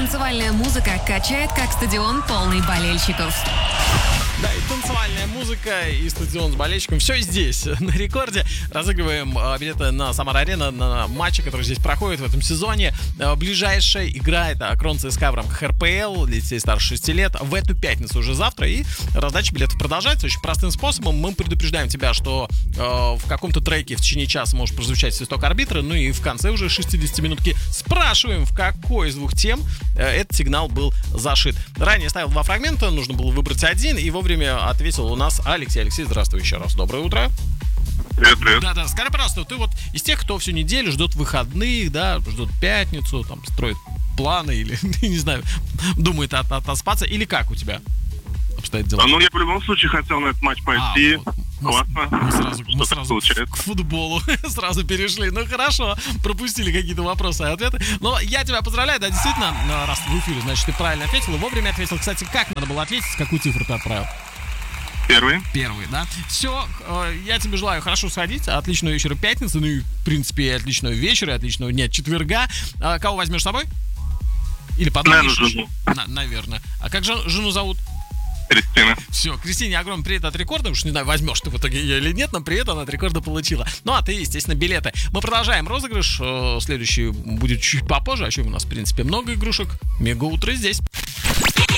Танцевальная музыка качает, как стадион, полный болельщиков. Да, и танцевальная музыка, и стадион с болельщиком. Все здесь, на рекорде. Разыгрываем билеты на Самара-Арена, на матчи, которые здесь проходят в этом сезоне. Ближайшая игра — это Крон ЦСКА в рамках РПЛ для детей старше 6 лет. В эту пятницу уже завтра. И раздача билетов продолжается очень простым способом. Мы предупреждаем тебя, что в каком-то треке в течение часа может прозвучать свисток арбитра. Ну и в конце уже 60-минутки спрашиваем, в какой из двух тем этот сигнал был зашит. Ранее ставил 2 фрагмента, нужно было выбрать один, и вовремя ответил у нас Алексей. Алексей, здравствуй еще раз. Доброе утро. Привет. Да, скажи, пожалуйста, ты вот из тех, кто всю неделю ждет выходных, да, ждет пятницу, там, строит планы или, не знаю, думает отоспаться, или как у тебя обстоят дела? Ну, я в любом случае хотел на этот матч пойти. Классно. Мы сразу к футболу сразу перешли. Ну, хорошо, пропустили какие-то вопросы и ответы. Но я тебя поздравляю, да, действительно, раз в эфире, значит, ты правильно ответил, и вовремя ответил. Кстати, как надо было ответить, какую цифру ты отправил? Первый, да? Все, я тебе желаю хорошо сходить, отличного вечера пятницы, ну и, в принципе, отличного вечера, отличного дня четверга. Кого возьмешь с собой? Или подумаешь? Жену. Наверное. А как же жену зовут? Кристина. Все, Кристине огромный привет от Рекорда. Уж не знаю, возьмешь ты в итоге ее или нет, но привет она от Рекорда получила. Ну, а ты, естественно, билеты. Мы продолжаем розыгрыш. Следующий будет чуть попозже, а чем у нас, в принципе, много игрушек. Мега утро здесь.